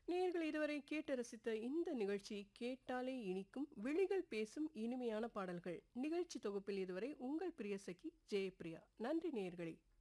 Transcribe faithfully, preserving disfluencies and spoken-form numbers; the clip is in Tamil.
நேயர்கள் இதுவரை கேட்டு ரசித்த இந்த நிகழ்ச்சி கேட்டாலே இனிக்கும் விழிகள் பேசும் இனிமையான பாடல்கள். நிகழ்ச்சி தொகுப்பில் இதுவரை உங்கள் பிரிய சகி ஜெயப்பிரியா. நன்றி நேயர்களே.